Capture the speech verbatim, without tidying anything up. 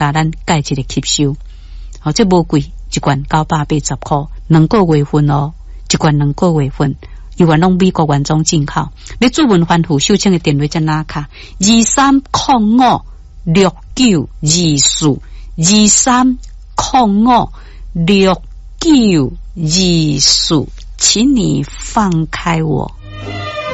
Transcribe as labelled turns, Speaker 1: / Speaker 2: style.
Speaker 1: 甲咱改一个吸收。好，这无贵，一罐九百八十块，两个月份哦，一罐两个月份，有原拢美国原装进口。你做文番户收请的电话在哪卡？二三零五六九二四，二三零五六九二四，请你放开我。